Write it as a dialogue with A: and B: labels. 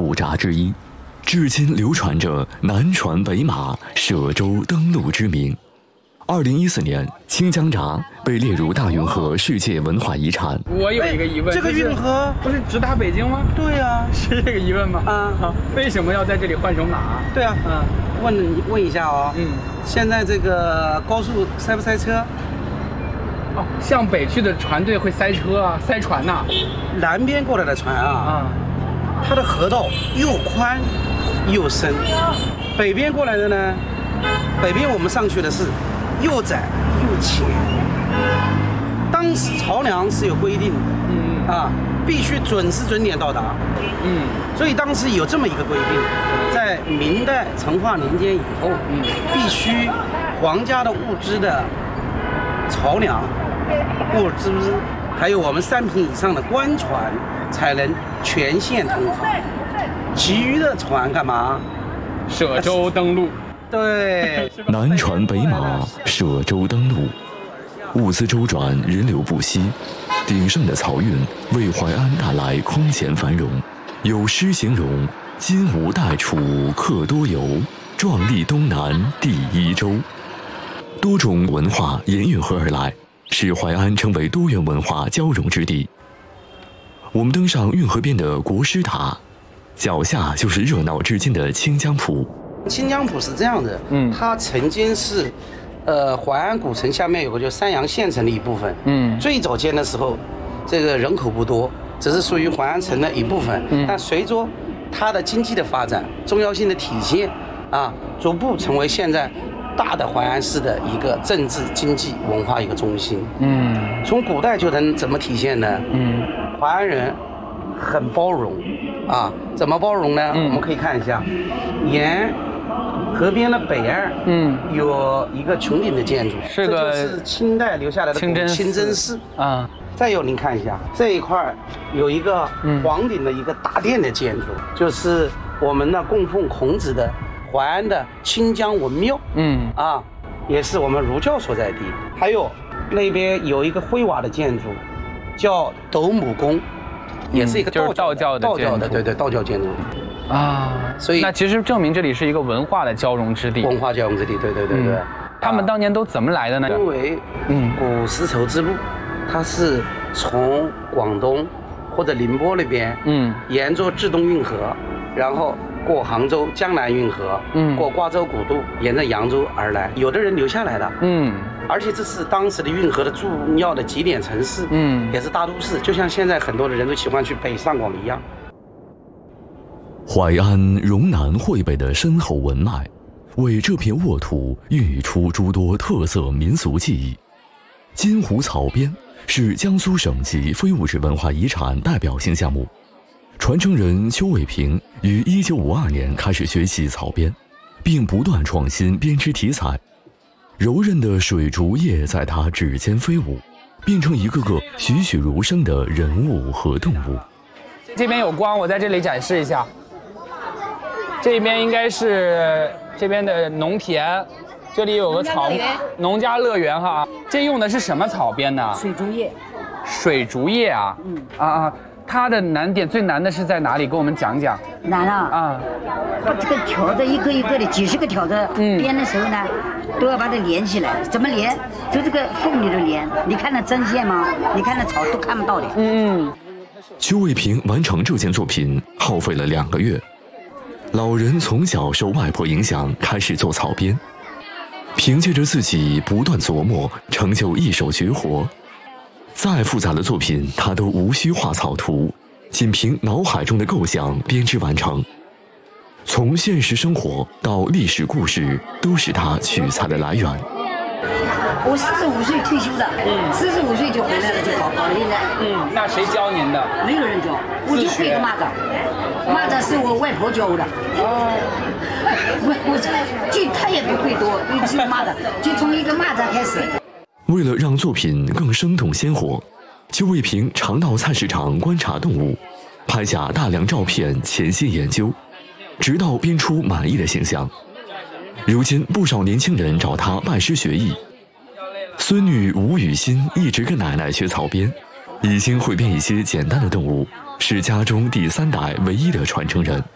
A: 古闸之一，至今流传着南船北马、舍舟登陆之名。2014年，清江闸被列入大运河世界文化遗产。
B: 我有一个疑问，
C: 这个运河
B: 不是直达北京吗？
C: 对呀，
B: 是这个疑问吗？为什么要在这里换手马？
C: 对啊，问一下哦，现在这个高速塞不塞车？
B: 哦，向北去的船队会塞车啊，塞船呐。
C: 南边过来的船它的河道又宽又深，北边过来的呢，北边我们上去的是又窄又浅。当时漕粮是有规定的，必须准时准点到达，所以当时有这么一个规定，在明代成化年间以后，必须皇家的物资的漕粮、物资，还有我们3品以上的官船才能全线通航，其余的船干嘛？
B: 舍舟登陆。
C: 对，
A: 南船北马，舍舟登陆，物资周转，人流不息。鼎盛的漕运为淮安带来空前繁荣。有诗形容：“金吾代楚客多游，壮丽东南第一州。”多种文化沿运河而来，使淮安成为多元文化交融之地。我们登上运河边的国师塔，脚下就是热闹至今的清江浦。
C: 清江浦是这样的，它曾经是，淮安古城下面有个叫三阳县城的一部分，最早建的时候，这个人口不多，只是属于淮安城的一部分，但随着它的经济的发展、重要性的体现，逐步成为现在大的淮安市的一个政治、经济、文化一个中心。从古代就能怎么体现呢？淮安人很包容，怎么包容呢？我们可以看一下，沿河边的北岸，有一个穹顶的建筑，这就是清代留下来的清真寺啊。再有，您看一下这一块有一个皇顶的一个大殿的建筑，就是我们的供奉孔子的淮安的清江文庙，也是我们儒教所在地。还有那边有一个灰瓦的建筑，叫斗母宫，也是一个道教的，对，道教建筑。所以
B: 那其实证明这里是一个文化的交融之地。
C: 文化交融之地，对。
B: 他们当年都怎么来的呢？
C: 因为古丝绸之路，它是从广东或者宁波那边，沿着浙东运河，然后过杭州江南运河，过瓜州古渡，沿着扬州而来。有的人留下来的，而且这是当时的运河的重要的集点城市，也是大都市，就像现在很多的人都喜欢去北上广一样。
A: 淮安容南汇北的深厚文脉，为这片沃土孕育出诸多特色民俗技艺。金湖草编是江苏省级非物质文化遗产代表性项目，传承人邱卫平于1952年开始学习草编，并不断创新编织题材。柔韧的水竹叶在他指尖飞舞，变成一个个栩栩如生的人物和动物。
B: 这边有光，我在这里展示一下。这边应该是这边的农田，这里有个农家乐园哈。这用的是什么草编呢？
D: 水竹叶。
B: 水竹叶啊，它的难点最难的是在哪里？跟我们讲讲。
D: 难把这个条子一个一个的几十个条子编的时候呢，都要把它连起来。怎么连？就这个缝里头连。你看那针线吗？你看那草都看不到的。
A: 邱卫平完成这件作品耗费了2个月。老人从小受外婆影响，开始做草编，凭借着自己不断琢磨，成就一手绝活。再复杂的作品，他都无需画草图，仅凭脑海中的构想编织完成。从现实生活到历史故事，都是他取材的来源。
D: 我45岁退休的，45岁就回来了，就搞了现在。
B: 那谁教您的？
D: 没有人教，我就会个蚂蚱，蚂蚱是我外婆教的。他也不会多，只有蚂蚱，就从一个蚂蚱开始。
A: 为了让作品更生动鲜活，邱卫平常到菜市场观察动物，拍下大量照片，潜心研究，直到编出满意的形象。如今不少年轻人找他拜师学艺。孙女吴雨欣一直跟奶奶学草编，已经会编一些简单的动物，是家中第3代唯一的传承人。